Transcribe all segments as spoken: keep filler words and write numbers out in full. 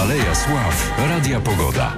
Aleja Sław, Radia Pogoda.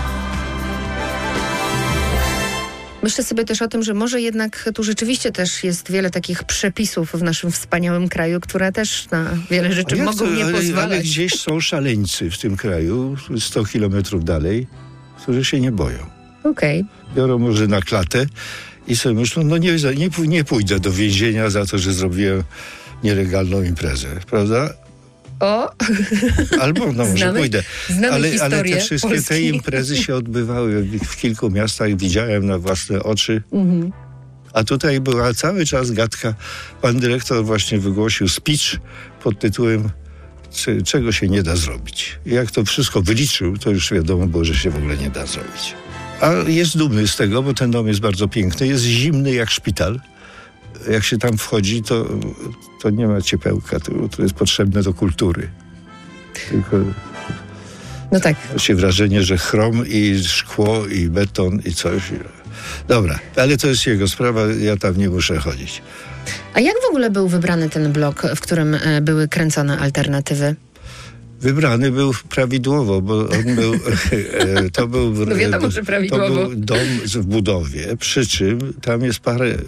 Myślę sobie też o tym, że może jednak tu rzeczywiście też jest wiele takich przepisów w naszym wspaniałym kraju, które też na wiele rzeczy mogą to, nie ale, pozwalać. Ale gdzieś są szaleńcy w tym kraju, sto kilometrów dalej, którzy się nie boją. Okej. Okay. Biorą może na klatę i sobie myślą, no nie, nie, nie pójdę do więzienia za to, że zrobiłem nielegalną imprezę, prawda? O! Albo no może znamy, pójdę. znamy ale, ale te wszystkie Polski. te imprezy się odbywały w, w kilku miastach, widziałem na własne oczy. Mhm. A tutaj była cały czas gadka. Pan dyrektor właśnie wygłosił speech pod tytułem czy, czego się nie da zrobić. I jak to wszystko wyliczył, to już wiadomo było, że się w ogóle nie da zrobić. A jest dumny z tego, bo ten dom jest bardzo piękny, jest zimny jak szpital. Jak się tam wchodzi, to, to nie ma ciepełka, to, to jest potrzebne do kultury. Tylko no tak. ma się wrażenie, że chrom i szkło i beton i coś. Dobra, ale to jest jego sprawa, ja tam nie muszę chodzić. A jak w ogóle był wybrany ten blok, w którym e, były kręcone alternatywy? Wybrany był prawidłowo, bo on był, e, to był, no wiadomo, że prawidłowo. To był dom w budowie, przy czym tam jest parę e,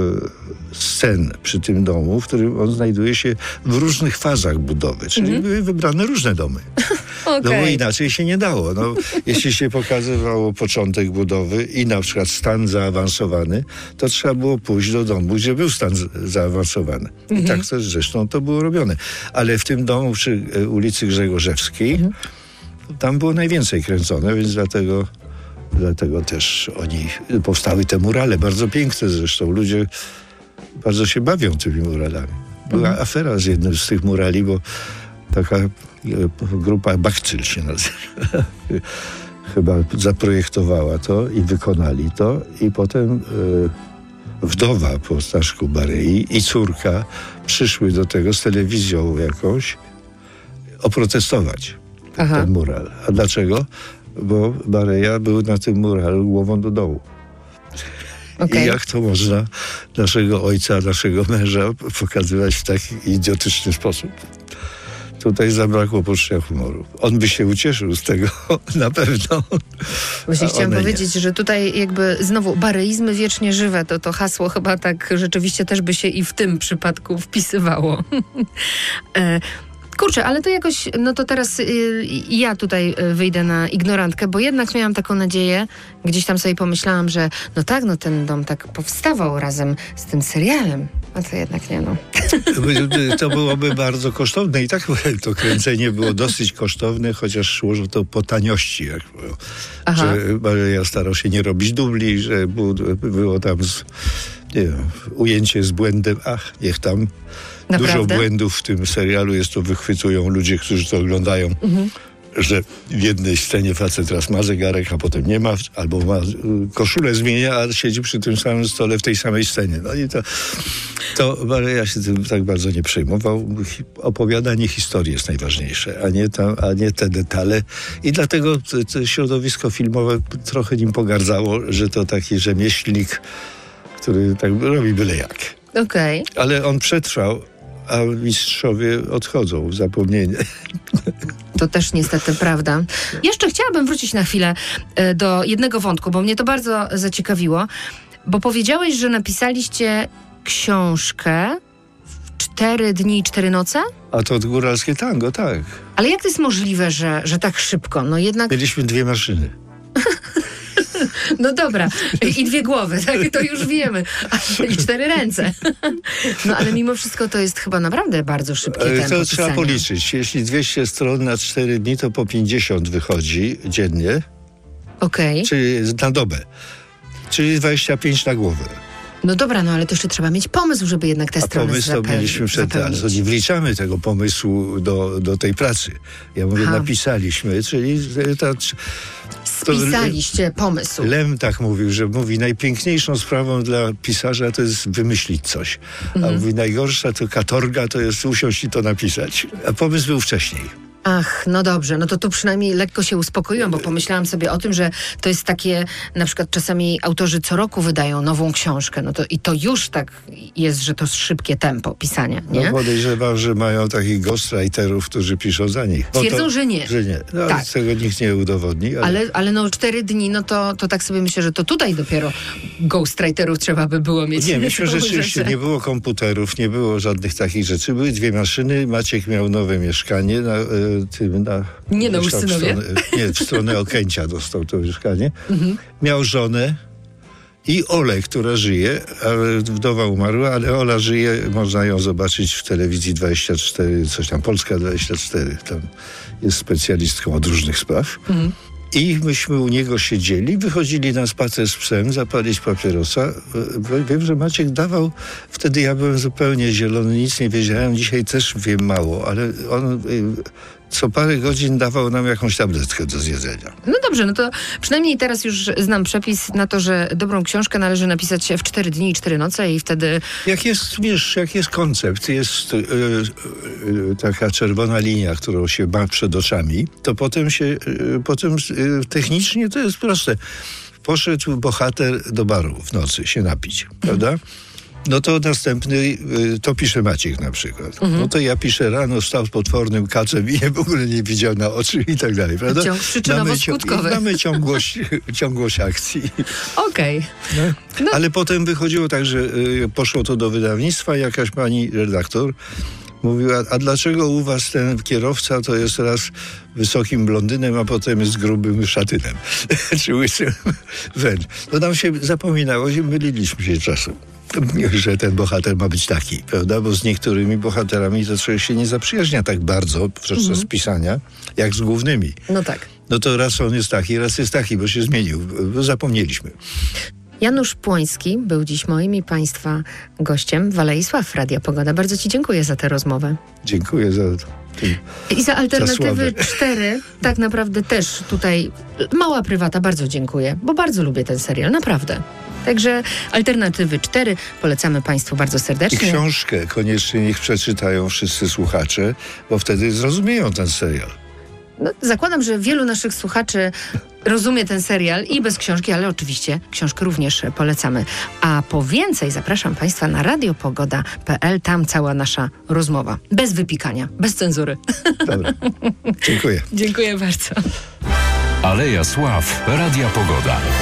scen przy tym domu, w którym on znajduje się w różnych fazach budowy, czyli mm-hmm. były wybrane różne domy. Okay. No bo inaczej się nie dało. No, jeśli się pokazywało początek budowy i na przykład stan zaawansowany, to trzeba było pójść do domu, gdzie był stan z- zaawansowany. I mm-hmm. tak to zresztą to było robione. Ale w tym domu przy e, ulicy Grzegorzewskiej mm-hmm. tam było najwięcej kręcone, więc dlatego, dlatego też oni powstały te murale, bardzo piękne zresztą. Ludzie bardzo się bawią tymi muralami. Była mm-hmm. afera z jednym z tych murali, bo taka grupa Bakcyl się nazywa. Chyba zaprojektowała to i wykonali to i potem y, wdowa po Staszku Barei i córka przyszły do tego z telewizją jakąś oprotestować Aha. ten mural. A dlaczego? Bo Bareja był na tym muralu głową do dołu. Okay. I jak to można naszego ojca, naszego męża pokazywać w taki idiotyczny sposób? Tutaj zabrakło poczucia humoru. On by się ucieszył z tego, na pewno. Właśnie chciałam powiedzieć, nie. że tutaj jakby znowu bareizmy wiecznie żywe, to to hasło chyba tak rzeczywiście też by się i w tym przypadku wpisywało. e- Kurczę, ale to jakoś, no to teraz y, ja tutaj wyjdę na ignorantkę, bo jednak miałam taką nadzieję, gdzieś tam sobie pomyślałam, że no tak, no ten dom tak powstawał razem z tym serialem, a to jednak nie, no. To byłoby bardzo kosztowne i tak to kręcenie było dosyć kosztowne, chociaż szło to po taniości, jak było. Aha. Że ja starał się nie robić dubli, że było, było tam z, nie wiem, ujęcie z błędem, ach, niech tam. Naprawdę? Dużo błędów w tym serialu jest, to wychwytują ludzie, którzy to oglądają, mhm. że w jednej scenie facet teraz ma zegarek, a potem nie ma, albo ma koszulę zmienia, a siedzi przy tym samym stole w tej samej scenie. No i to, to ja się tym tak bardzo nie przejmował. Opowiadanie historii jest najważniejsze, a nie, tam, a nie te detale. I dlatego to, to środowisko filmowe trochę nim pogardzało, że to taki rzemieślnik, który tak robi byle jak. Okej. Okay. Ale on przetrwał, a mistrzowie odchodzą w zapomnienie. To też niestety prawda. Jeszcze chciałabym wrócić na chwilę do jednego wątku, bo mnie to bardzo zaciekawiło, bo powiedziałeś, że napisaliście książkę w cztery dni i cztery noce? A to góralskie tango, tak. Ale jak to jest możliwe, że, że tak szybko? No jednak... Mieliśmy dwie maszyny. No dobra, i dwie głowy, tak, to już wiemy. I cztery ręce. No ale mimo wszystko to jest chyba naprawdę bardzo szybkie tempo To pisania. trzeba policzyć. Jeśli dwieście stron na cztery dni, to po pięćdziesiąt wychodzi dziennie. Okej. Okay. Czyli na dobę. Czyli dwadzieścia pięć na głowę. No dobra, no ale to jeszcze trzeba mieć pomysł, żeby jednak te strony zapełnić. A pomysł to mieliśmy przed, ale to nie wliczamy tego pomysłu do, do tej pracy. Ja mówię, Aha. napisaliśmy, czyli... Ta, Spisaliście pomysł. Lem tak mówił, że mówi, najpiękniejszą sprawą dla pisarza to jest wymyślić coś. Mhm. A mówi, najgorsza to katorga to jest usiąść i to napisać. A pomysł był wcześniej. Ach, no dobrze, no to tu przynajmniej lekko się uspokoiłam, bo pomyślałam sobie o tym, że to jest takie, na przykład czasami autorzy co roku wydają nową książkę, no to i to już tak jest, że to szybkie tempo pisania, nie? No podejrzewam, że mają takich ghostwriterów, którzy piszą za nich. No Twierdzą, to, że nie. Że nie. No, tak. Tego nikt nie udowodni. Ale, ale, ale no cztery dni, no to, to tak sobie myślę, że to tutaj dopiero ghostwriterów trzeba by było mieć. Nie, myślę, że rzeczywiście nie było komputerów, nie było żadnych takich rzeczy. Były dwie maszyny, Maciek miał nowe mieszkanie na, tym, na nie na Ursynowie? Nie, w stronę Okęcia dostał to mieszkanie. Mhm. Miał żonę i Olę, która żyje, ale wdowa umarła, ale Ola żyje, można ją zobaczyć w telewizji dwadzieścia cztery, coś tam, Polska dwadzieścia cztery, tam jest specjalistką od różnych spraw. Mhm. I myśmy u niego siedzieli, wychodzili na spacer z psem, zapalić papierosa. Wiem, że Maciek dawał, wtedy ja byłem zupełnie zielony, nic nie wiedziałem, dzisiaj też wiem mało, ale on co parę godzin dawał nam jakąś tabletkę do zjedzenia. No dobrze, no to przynajmniej teraz już znam przepis na to, że dobrą książkę należy napisać w cztery dni i cztery noce i wtedy... Jak jest, wiesz, jak jest koncept, jest yy, yy, taka czerwona linia, którą się ma przed oczami, to potem się, yy, potem yy, technicznie to jest proste. Poszedł bohater do baru w nocy się napić, prawda? No to następny, to pisze Maciek na przykład. Mhm. No to ja piszę rano, stał z potwornym kaczem i w ogóle nie widział na oczy i tak dalej, prawda? Ciąg przyczynowo-skutkowy. Mamy, mamy ciągłość, ciągłość akcji. Okej. Okay. No. No. Ale potem wychodziło tak, że y, poszło to do wydawnictwa i jakaś pani redaktor mówiła, a dlaczego u was ten kierowca to jest raz wysokim blondynem, a potem jest grubym szatynem, czy łysym wen. No nam się zapominało, że myliliśmy się czasem, że ten bohater ma być taki, prawda? Bo z niektórymi bohaterami to człowiek się nie zaprzyjaźnia tak bardzo podczas mm-hmm. pisania, jak z głównymi. No tak. No to raz on jest taki, raz jest taki, bo się zmienił, bo zapomnieliśmy. Janusz Płoński był dziś moim i Państwa gościem w Alei Sław Radia Pogoda. Bardzo Ci dziękuję za tę rozmowę. Dziękuję za to. I za Alternatywy cztery, tak naprawdę też tutaj mała prywata, bardzo dziękuję, bo bardzo lubię ten serial, naprawdę. Także Alternatywy cztery polecamy Państwu bardzo serdecznie. I książkę koniecznie niech przeczytają wszyscy słuchacze, bo wtedy zrozumieją ten serial. No, zakładam, że wielu naszych słuchaczy rozumie ten serial i bez książki, ale oczywiście książkę również polecamy. A po więcej zapraszam Państwa na radiopogoda kropka p l. Tam cała nasza rozmowa. Bez wypikania, bez cenzury. Dobra. Dziękuję. Dziękuję bardzo. Aleja Sław Radia Pogoda.